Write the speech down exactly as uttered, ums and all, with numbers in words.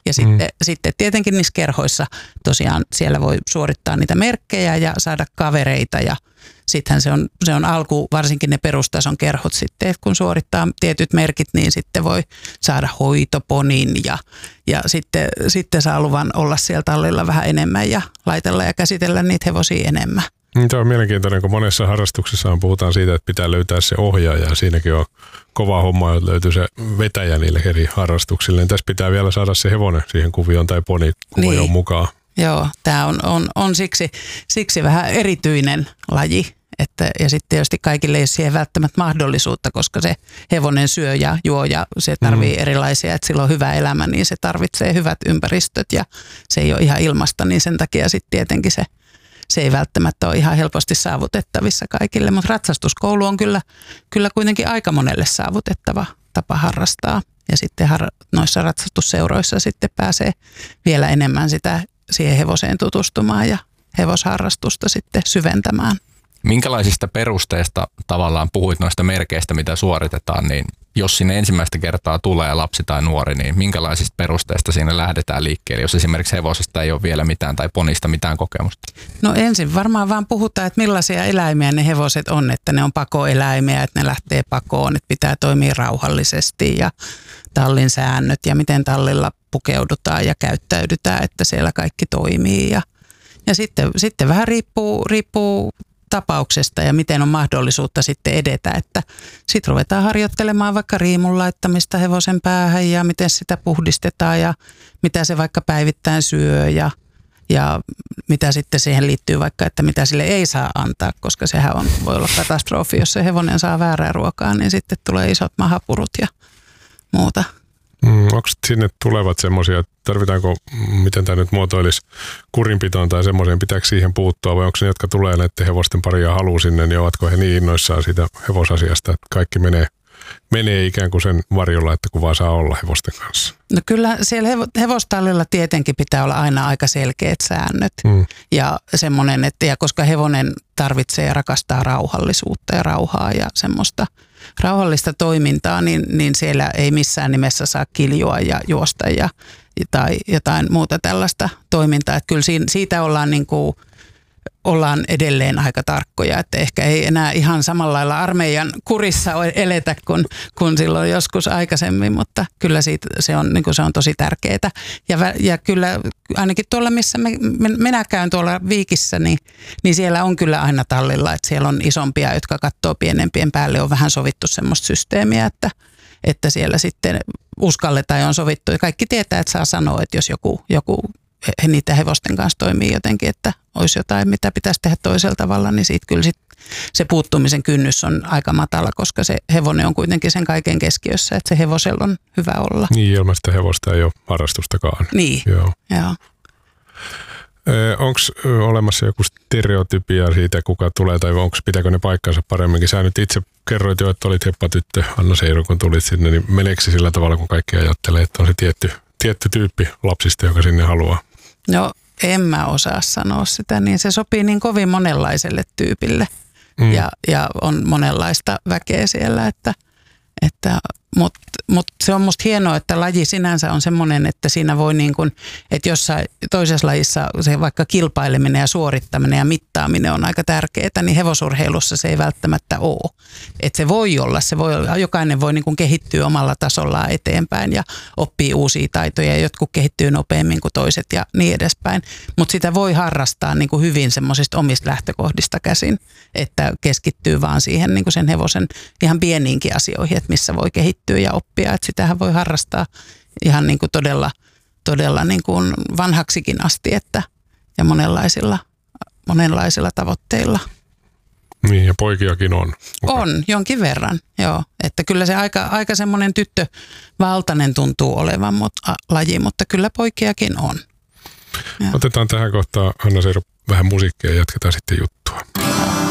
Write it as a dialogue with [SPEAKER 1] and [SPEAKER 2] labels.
[SPEAKER 1] Ja sitten, mm. sitten tietenkin niissä kerhoissa tosiaan siellä voi suorittaa niitä merkkejä ja saada kavereita ja sittenhän se on, se on alku, varsinkin ne perustason kerhot sitten, että kun suorittaa tietyt merkit, niin sitten voi saada hoitoponin ja, ja sitten, sitten saa luvan olla siellä tallilla vähän enemmän ja laitella ja käsitellä niitä hevosia enemmän.
[SPEAKER 2] Tämä on mielenkiintoinen, kun monessa harrastuksessa puhutaan siitä, että pitää löytää se ohjaaja ja siinäkin on kova homma, että löytyy se vetäjä niille eri harrastuksille. Tässä pitää vielä saada se hevonen siihen kuvioon tai poni kuvioon niin mukaan.
[SPEAKER 1] Joo, tämä on, on, on siksi, siksi vähän erityinen laji. Että, ja sitten tietysti kaikille ei ole siihen välttämättä mahdollisuutta, koska se hevonen syö ja juo ja se tarvii mm. erilaisia, että sillä on hyvä elämä, niin se tarvitsee hyvät ympäristöt ja se ei ole ihan ilmasta, niin sen takia sitten tietenkin se, se ei välttämättä ole ihan helposti saavutettavissa kaikille, mutta ratsastuskoulu on kyllä, kyllä kuitenkin aika monelle saavutettava tapa harrastaa ja sitten har, noissa ratsastusseuroissa sitten pääsee vielä enemmän sitä siihen hevoseen tutustumaan ja hevosharrastusta sitten syventämään.
[SPEAKER 3] Minkälaisista perusteista tavallaan puhuit noista merkeistä, mitä suoritetaan, niin jos sinne ensimmäistä kertaa tulee lapsi tai nuori, niin minkälaisista perusteista siinä lähdetään liikkeelle, jos esimerkiksi hevosesta ei ole vielä mitään tai ponista mitään kokemusta?
[SPEAKER 1] No ensin varmaan vaan puhutaan, että millaisia eläimiä ne hevoset on, että ne on pakoeläimiä, että ne lähtee pakoon, että pitää toimia rauhallisesti ja tallin säännöt ja miten tallilla pukeudutaan ja käyttäydytään, että siellä kaikki toimii ja, ja sitten, sitten vähän riippuu, riippuu tapauksesta ja miten on mahdollisuutta sitten edetä, että sitten ruvetaan harjoittelemaan vaikka riimun laittamista hevosen päähän ja miten sitä puhdistetaan ja mitä se vaikka päivittäin syö ja, ja mitä sitten siihen liittyy vaikka, että mitä sille ei saa antaa, koska sehän on, voi olla katastrofi, jos se hevonen saa väärää ruokaa, niin sitten tulee isot mahapurut ja muuta.
[SPEAKER 2] Mm, onko sinne tulevat semmoisia, tarvitaanko, miten tämä nyt muotoilisi, kurinpitoon tai semmoiseen, pitääkö siihen puuttua vai onko ne, jotka tulee näiden hevosten paria haluaa sinne, niin ovatko he niin innoissaan siitä hevosasiasta, että kaikki menee, menee ikään kuin sen varjolla, että kun vaan saa olla hevosten kanssa?
[SPEAKER 1] No kyllä siellä hevo- hevostallilla tietenkin pitää olla aina aika selkeät säännöt mm. ja semmoinen, että ja koska hevonen tarvitsee ja rakastaa rauhallisuutta ja rauhaa ja semmoista rauhallista toimintaa, niin, niin siellä ei missään nimessä saa kiljua ja juosta ja, tai jotain muuta tällaista toimintaa. Että kyllä siinä, siitä ollaan, niin kuin, ollaan edelleen aika tarkkoja, että ehkä ei enää ihan samalla lailla armeijan kurissa eletä kuin, kuin silloin joskus aikaisemmin, mutta kyllä siitä, se, on, niin kuin se on tosi tärkeää. Ja, ja kyllä ainakin tuolla, missä me, minä käyn tuolla Viikissä, niin, niin siellä on kyllä aina tallilla, että siellä on isompia, jotka katsoo pienempien päälle, on vähän sovittu semmoista systeemiä, että, että siellä sitten uskalletaan ja on sovittu. Ja kaikki tietää, että saa sanoa, että jos joku, joku he niitä hevosten kanssa toimii jotenkin, että olisi jotain, mitä pitäisi tehdä toisella tavalla, niin siitä kyllä sit se puuttumisen kynnys on aika matala, koska se hevonen on kuitenkin sen kaiken keskiössä, että se hevosella on hyvä olla.
[SPEAKER 2] Niin, ilman sitä hevosta ei ole harrastustakaan.
[SPEAKER 1] Niin,
[SPEAKER 2] joo.
[SPEAKER 1] joo.
[SPEAKER 2] Onko olemassa joku stereotypia siitä, kuka tulee, tai onko pitääkö ne paikkansa paremminkin? Sä nyt itse kerroit jo, että olit heppatyttö Anna Seiro, kun tulit sinne, niin meneekö se sillä tavalla, kun kaikki ajattelee, että on se tietty, tietty tyyppi lapsista, joka sinne haluaa?
[SPEAKER 1] No en mä osaa sanoa sitä, niin se sopii niin kovin monenlaiselle tyypille mm. ja, ja on monenlaista väkeä siellä, että, että mutta mut se on musta hienoa, että laji sinänsä on semmoinen, että siinä voi niin kuin, että jossain toisessa lajissa se vaikka kilpaileminen ja suorittaminen ja mittaaminen on aika tärkeää, niin hevosurheilussa se ei välttämättä ole. Että se voi olla, se voi olla, jokainen voi niin kuin kehittyä omalla tasollaan eteenpäin ja oppii uusia taitoja ja jotkut kehittyy nopeammin kuin toiset ja niin edespäin. Mutta sitä voi harrastaa niin kuin hyvin semmoisista omista lähtökohdista käsin, että keskittyy vaan siihen niin kuin sen hevosen ihan pieniinkin asioihin, että missä voi kehittyä ja oppia, että sitähän voi harrastaa ihan niin kuin todella, todella niin kuin vanhaksikin asti, että ja monenlaisilla, monenlaisilla tavoitteilla.
[SPEAKER 2] Niin, ja poikiakin on.
[SPEAKER 1] On, jonkin verran, joo. Että kyllä se aika, aika semmoinen tyttövaltainen tuntuu olevan mutta, laji, mutta kyllä poikiakin on. Ja.
[SPEAKER 2] Otetaan tähän kohtaan, Anna Seiro, vähän musiikkia ja jatketaan sitten juttua.